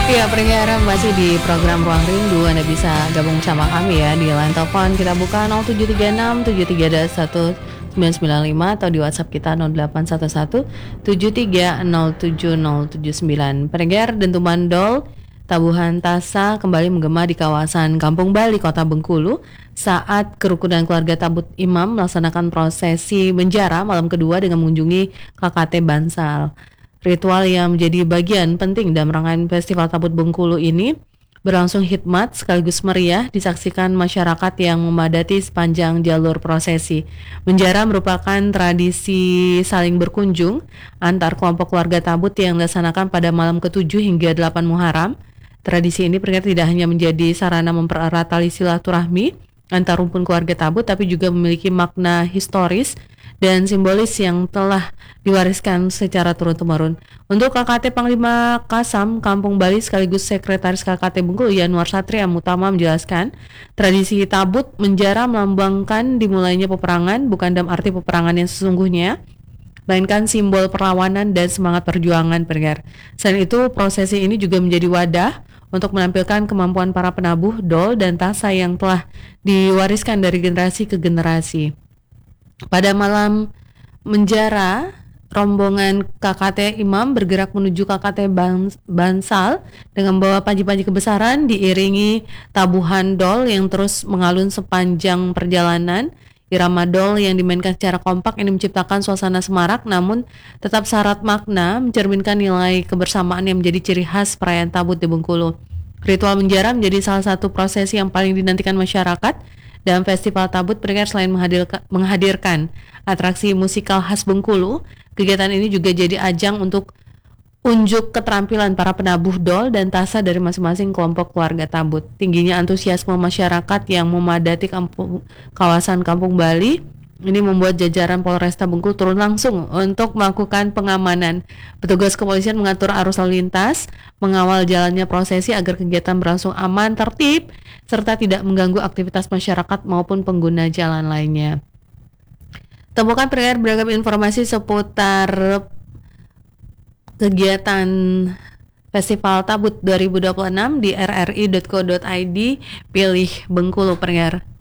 Iya, pendengar masih di program Ruang Rindu. Anda bisa gabung bersama kami ya di line telepon kita buka 0736 7321 995 atau di WhatsApp kita 0811 730709. Pendengar, dentuman dol tabuhan tasa kembali menggema di kawasan Kampung Bali, Kota Bengkulu saat kerukunan keluarga Tabut Imam melaksanakan prosesi menjara malam kedua dengan mengunjungi KKT Bansal. Ritual yang menjadi bagian penting dalam rangkaian Festival Tabut Bengkulu ini berlangsung hikmat sekaligus meriah disaksikan masyarakat yang memadati sepanjang jalur prosesi. Menjara merupakan tradisi saling berkunjung antar kelompok keluarga Tabut yang dilaksanakan pada malam ke-7 hingga 8 Muharram. Tradisi ini ternyata tidak hanya menjadi sarana mempererat tali silaturahmi antar rumpun keluarga Tabut, tapi juga memiliki makna historis dan simbolis yang telah diwariskan secara turun-temurun. Untuk KKT Panglima Kasam Kampung Bali sekaligus Sekretaris KKT Bengkulu Yanuar Satria Mutama menjelaskan, tradisi tabut menjara melambangkan dimulainya peperangan bukan dalam arti peperangan yang sesungguhnya, melainkan simbol perlawanan dan semangat perjuangan pendengar. Selain itu, prosesi ini juga menjadi wadah untuk menampilkan kemampuan para penabuh dol dan tasa yang telah diwariskan dari generasi ke generasi. Pada malam menjara, rombongan KKT Imam bergerak menuju KKT Bansal dengan membawa panji-panji kebesaran diiringi tabuhan dol yang terus mengalun sepanjang perjalanan. Irama dol yang dimainkan secara kompak ini menciptakan suasana semarak namun tetap syarat makna, mencerminkan nilai kebersamaan yang menjadi ciri khas perayaan Tabut di Bengkulu. Ritual menjara menjadi salah satu prosesi yang paling dinantikan masyarakat dalam Festival Tabut. Pendengar, selain menghadirkan atraksi musikal khas Bengkulu, kegiatan ini juga jadi ajang untuk unjuk keterampilan para penabuh dol dan tasa dari masing-masing kelompok keluarga Tabut. Tingginya antusiasme masyarakat yang memadati kawasan Kampung Bali ini membuat jajaran Polresta Bengkulu turun langsung untuk melakukan pengamanan. Petugas kepolisian mengatur arus lalu lintas, mengawal jalannya prosesi agar kegiatan berlangsung aman, tertib, serta tidak mengganggu aktivitas masyarakat maupun pengguna jalan lainnya. Temukan beragam informasi seputar kegiatan Festival Tabut 2026 di rri.co.id, pilih Bengkulu pendengar.